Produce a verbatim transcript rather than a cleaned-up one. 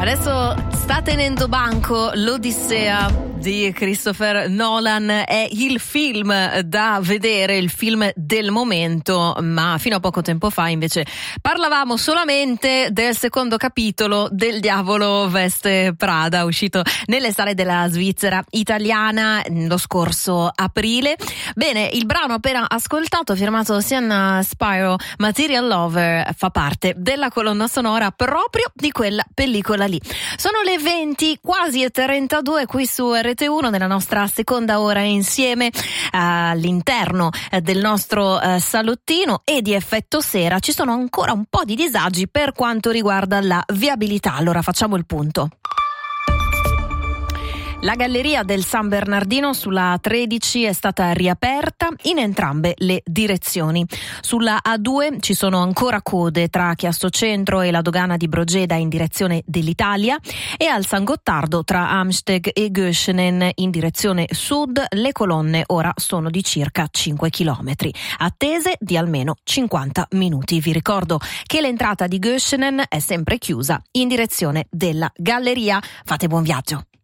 Adesso sta tenendo banco l'Odissea di Christopher Nolan, è il film da vedere, il film del momento, ma fino a poco tempo fa invece parlavamo solamente del secondo capitolo del Diavolo veste Prada, uscito nelle sale della Svizzera italiana lo scorso aprile. Bene, il brano appena ascoltato, firmato Sienna Spiro, Material Lover, fa parte della colonna sonora proprio di quella pellicola lì. Sono le venti, quasi e trentadue qui su R T uno nella nostra seconda ora insieme all'interno del nostro eh, salottino, e di effetto sera ci sono ancora un po' di disagi per quanto riguarda la viabilità. Allora facciamo il punto. La galleria del San Bernardino sulla tredici è stata riaperta in entrambe le direzioni. Sulla A due ci sono ancora code tra Chiasso Centro e la dogana di Brogeda in direzione dell'Italia, e al San Gottardo tra Amsteg e Göschenen in direzione sud le colonne ora sono di circa cinque chilometri, attese di almeno cinquanta minuti. Vi ricordo che l'entrata di Göschenen è sempre chiusa in direzione della galleria. Fate buon viaggio.